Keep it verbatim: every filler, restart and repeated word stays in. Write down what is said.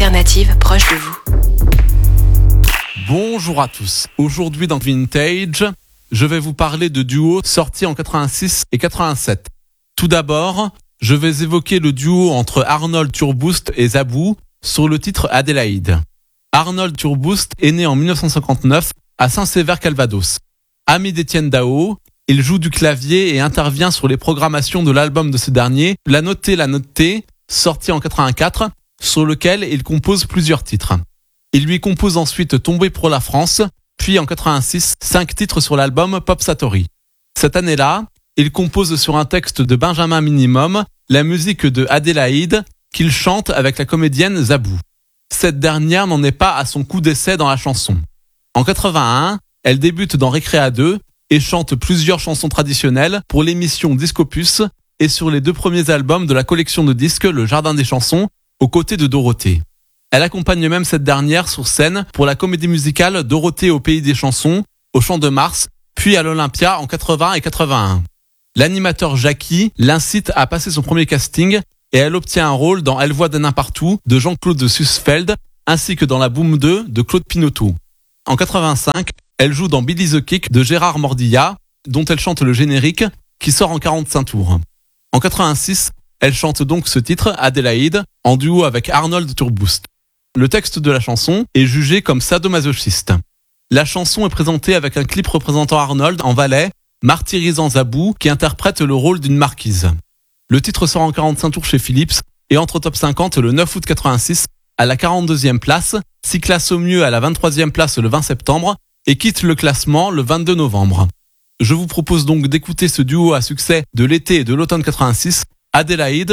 alternative proche de vous. Bonjour à tous. Aujourd'hui dans Vintage, je vais vous parler de duos sortis en quatre-vingt-six et quatre-vingt-sept. Tout d'abord, je vais évoquer le duo entre Arnold Turboust et Zabou sur le titre Adélaïde. Arnold Turboust est né en dix-neuf cent cinquante-neuf à Saint-Sever-Calvados. Ami d'Étienne Dao, il joue du clavier et intervient sur les programmations de l'album de ce dernier, La Notée, La Notée, sorti en quatre-vingt-quatre, sur lequel il compose plusieurs titres. Il lui compose ensuite Tomber pour la France, puis en quatre-vingt-six, cinq titres sur l'album Pop Satori. Cette année-là, il compose sur un texte de Benjamin Minimum la musique de Adélaïde qu'il chante avec la comédienne Zabou. Cette dernière n'en est pas à son coup d'essai dans la chanson. En quatre-vingt-un, elle débute dans Récréa deux et chante plusieurs chansons traditionnelles pour l'émission Discopus et sur les deux premiers albums de la collection de disques Le Jardin des chansons, aux côtés de Dorothée. Elle accompagne même cette dernière sur scène pour la comédie musicale Dorothée au pays des chansons, au Champ de Mars, puis à l'Olympia en quatre-vingts et quatre-vingt-un. L'animateur Jackie l'incite à passer son premier casting et elle obtient un rôle dans Elle voit des nains partout de Jean-Claude Sussfeld ainsi que dans La Boum deux de Claude Pinoteau. En quatre-vingt-cinq, elle joue dans Billy the Kick de Gérard Mordillat, dont elle chante le générique, qui sort en quarante-cinq tours. En quatre-vingt-six, elle chante donc ce titre, Adélaïde, en duo avec Arnold Turboust. Le texte de la chanson est jugé comme sadomasochiste. La chanson est présentée avec un clip représentant Arnold en valet, martyrisant Zabou, qui interprète le rôle d'une marquise. Le titre sort en quarante-cinq tours chez Philips et entre au top cinquante le neuf août quatre-vingt-six à la quarante-deuxième place, s'y classe au mieux à la vingt-troisième place le vingt septembre et quitte le classement le vingt-deux novembre. Je vous propose donc d'écouter ce duo à succès de l'été et de l'automne quatre-vingt-six, Adélaïde,